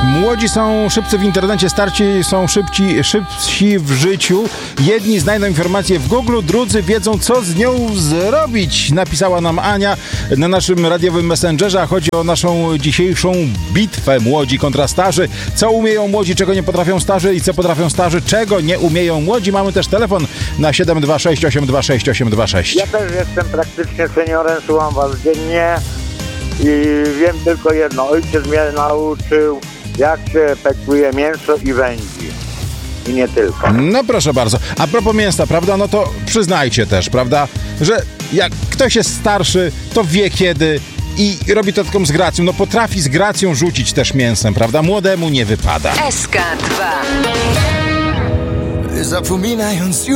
Młodzi są szybcy w internecie, starci są szybsi w życiu. Jedni znajdą informacje w Google, drudzy wiedzą, co z nią zrobić. Napisała nam Ania na naszym radiowym messengerze, a chodzi o naszą dzisiejszą bitwę młodzi kontra starzy. Co umieją młodzi, czego nie potrafią starzy i co potrafią starzy, czego nie umieją młodzi. Mamy też telefon na 726 826 826. Ja też jestem praktycznie seniorem, słucham was dziennie i wiem tylko jedno. Ojciec mnie nauczył, jak się pekuje mięso i wędzi. I nie tylko. No proszę bardzo. A propos mięsa, prawda? No to przyznajcie też, prawda? Że jak ktoś jest starszy, to wie kiedy i robi to taką z gracją. No potrafi z gracją rzucić też mięsem, prawda? Młodemu nie wypada. SK2. Zapominając